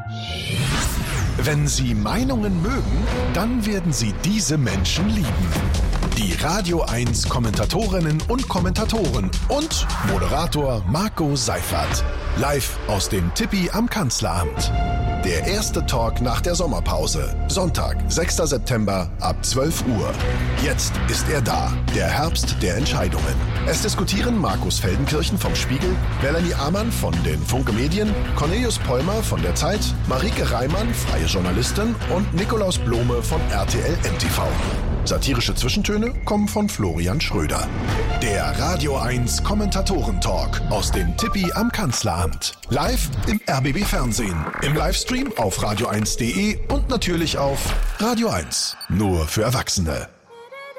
Wenn Sie Meinungen mögen, dann werden Sie diese Menschen lieben. Die Radio 1 Kommentatorinnen und Kommentatoren und Moderator Marco Seifert. Live aus dem Tippi am Kanzleramt. Der erste Talk nach der Sommerpause. Sonntag, 6. September ab 12 Uhr. Jetzt ist er da, der Herbst der Entscheidungen. Es diskutieren Markus Feldenkirchen vom Spiegel, Melanie Amann von den Funke Medien, Cornelius Pollmer von der Zeit, Marike Reimann, freie Journalistin und Nikolaus Blome von RTL NTV. Satirische Zwischentöne kommen von Florian Schröder. Der Radio 1 Kommentatoren-Talk aus dem Tippi am Kanzleramt. Live im RBB Fernsehen, im Livestream auf radio1.de und natürlich auf Radio 1. Nur für Erwachsene.